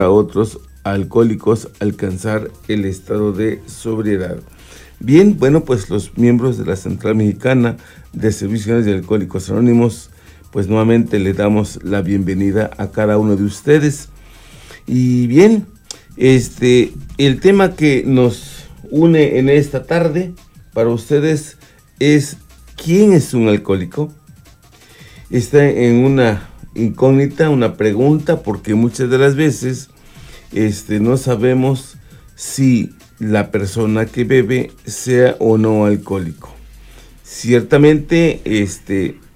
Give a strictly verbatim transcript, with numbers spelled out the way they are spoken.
a otros alcohólicos alcanzar el estado de sobriedad. Bien, bueno, pues los miembros de la Central Mexicana de Servicios de Alcohólicos Anónimos, pues nuevamente le damos la bienvenida a cada uno de ustedes. Y bien, este, el tema que nos une en esta tarde para ustedes es ¿quién es un alcohólico? Está en una incógnita, una pregunta, porque muchas de las veces este, no sabemos si la persona que bebe sea o no alcohólico. Ciertamente, este,